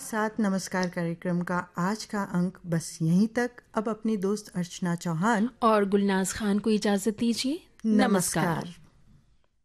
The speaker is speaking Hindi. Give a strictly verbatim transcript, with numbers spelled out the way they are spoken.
साथ नमस्कार कार्यक्रम का आज का अंक बस यहीं तक। अब अपनी दोस्त अर्चना चौहान और गुलनाज खान को इजाजत दीजिए। नमस्कार।